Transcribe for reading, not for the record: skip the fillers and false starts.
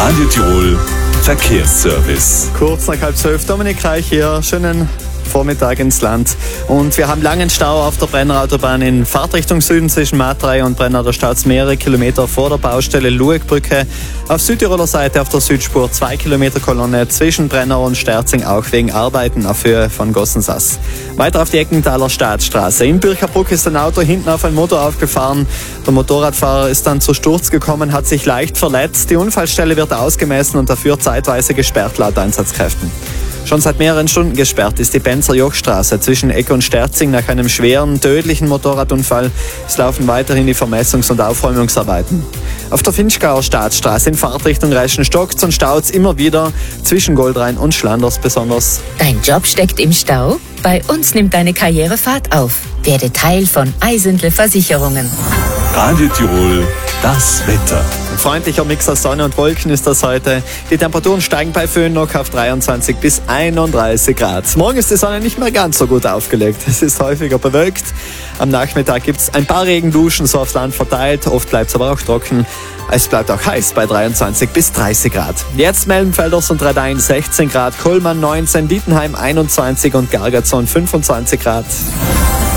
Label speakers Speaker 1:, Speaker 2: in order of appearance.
Speaker 1: Radio Tirol Verkehrsservice.
Speaker 2: Kurz nach 11:30, Dominik Reich hier. Schönen Vormittag ins Land. Und wir haben langen Stau auf der Brenner Autobahn in Fahrtrichtung Süden zwischen Mat 3 und Brenner. Da staut es mehrere Kilometer vor der Baustelle Luegbrücke. Auf Südtiroler Seite auf der Südspur 2 Kilometer Kolonne zwischen Brenner und Sterzing, auch wegen Arbeiten auf Höhe von Gossensass. Weiter auf die Eckenthaler Staatsstraße. In Birkerbruck ist ein Auto hinten auf ein Motor aufgefahren. Der Motorradfahrer ist dann zu Sturz gekommen, hat sich leicht verletzt. Die Unfallstelle wird ausgemessen und dafür zeitweise gesperrt laut Einsatzkräften. Schon seit mehreren Stunden gesperrt ist die Benzer-Joch-Straße zwischen Eck und Sterzing nach einem schweren, tödlichen Motorradunfall. Es laufen weiterhin die Vermessungs- und Aufräumungsarbeiten. Auf der Finchgauer Staatsstraße in Fahrtrichtung Reichenstock und staut's immer wieder zwischen Goldrhein und Schlanders besonders.
Speaker 3: Dein Job steckt im Stau? Bei uns nimmt deine Karriere Fahrt auf. Werde Teil von Eisentle Versicherungen.
Speaker 1: Radio Tirol, das Wetter.
Speaker 2: Ein freundlicher Mix aus Sonne und Wolken ist das heute. Die Temperaturen steigen bei Föhn noch auf 23 bis 31 Grad. Morgen ist die Sonne nicht mehr ganz so gut aufgelegt. Es ist häufiger bewölkt. Am Nachmittag gibt es ein paar Regenduschen so aufs Land verteilt. Oft bleibt es aber auch trocken. Es bleibt auch heiß bei 23 bis 30 Grad. Jetzt Meldenfelders und Radein 16 Grad, Kullmann 19, Dietenheim 21 und Gargatzon 25 Grad.